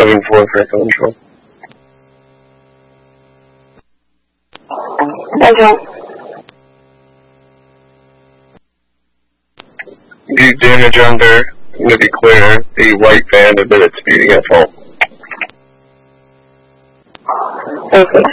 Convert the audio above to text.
7-4 for control. Control. The damage under, to be clear, the white band of minute speeding at fault. Okay.